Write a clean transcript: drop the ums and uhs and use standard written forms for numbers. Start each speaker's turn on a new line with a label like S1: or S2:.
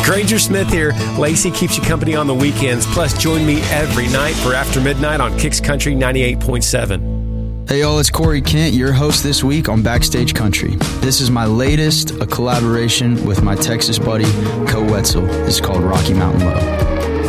S1: Granger Smith here. Lacey keeps you company on the weekends. Plus, join me every night for After Midnight on Kicks Country 98.7.
S2: Hey y'all, it's Corey Kent, your host this week on Backstage Country. This is my latest, a collaboration with my Texas buddy, Co Wetzel. It's called Rocky Mountain Love.